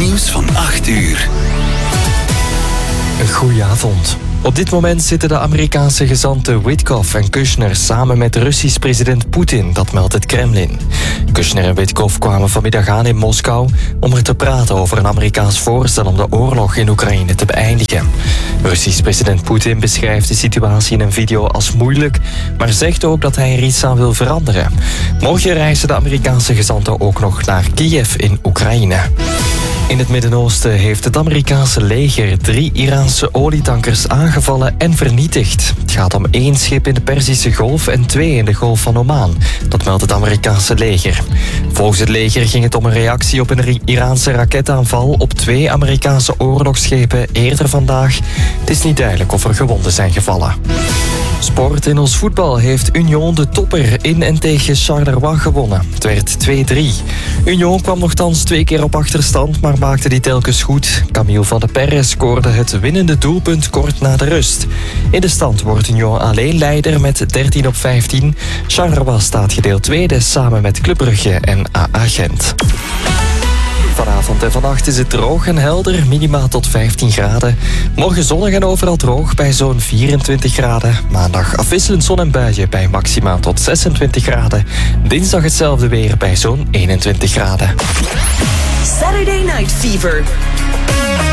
Nieuws van 8 uur. Goedenavond. Op dit moment zitten de Amerikaanse gezanten Witkoff en Kushner samen met Russisch president Poetin, dat meldt het Kremlin. Kushner en Witkoff kwamen vanmiddag aan in Moskou om er te praten over een Amerikaans voorstel om de oorlog in Oekraïne te beëindigen. Russisch president Poetin beschrijft de situatie in een video als moeilijk, maar zegt ook dat hij er iets aan wil veranderen. Morgen reizen de Amerikaanse gezanten ook nog naar Kiev in Oekraïne. In het Midden-Oosten heeft het Amerikaanse leger 3 Iraanse olietankers aangevallen en vernietigd. Het gaat om 1 schip in de Perzische Golf en 2 in de Golf van Oman. Dat meldt het Amerikaanse leger. Volgens het leger ging het om een reactie op een Iraanse raketaanval op 2 Amerikaanse oorlogsschepen eerder vandaag. Het is niet duidelijk of er gewonden zijn gevallen. Sport. In ons voetbal heeft Union de topper in en tegen Charleroi gewonnen. Het werd 2-3. Union kwam nogthans 2 keer op achterstand, maar maakte die telkens goed. Camille van der Perre scoorde het winnende doelpunt kort na de rust. In de stand wordt Union alleen leider met 13-15. Charleroi staat gedeeld tweede samen met Club Brugge en AA Gent. Vanavond en vannacht is het droog en helder, minimaal tot 15 graden. Morgen zonnig en overal droog bij zo'n 24 graden. Maandag afwisselend zon en buien bij maximaal tot 26 graden. Dinsdag hetzelfde weer bij zo'n 21 graden. Saturday Night Fever.